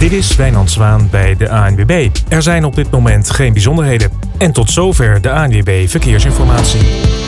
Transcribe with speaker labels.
Speaker 1: Dit is Wijnand Zwaan bij de ANWB. Er zijn op dit moment geen bijzonderheden. En tot zover de ANWB Verkeersinformatie.